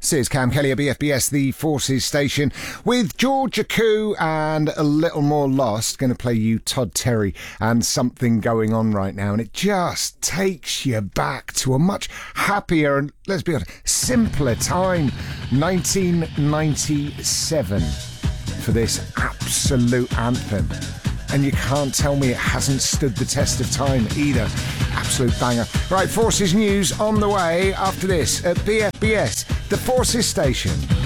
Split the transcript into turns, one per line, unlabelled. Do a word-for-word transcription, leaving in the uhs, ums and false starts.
This is Cam Kelly at B F B S, the Forces station, with Georgia Koo and A Little More Lost. Going to play you Todd Terry and Something Going On right now, and it just takes you back to a much happier and, let's be honest, simpler time. nineteen ninety-seven for this absolute anthem. And you can't tell me it hasn't stood the test of time either. Absolute banger. Right, Forces News on the way after this at B F B S, the Forces station.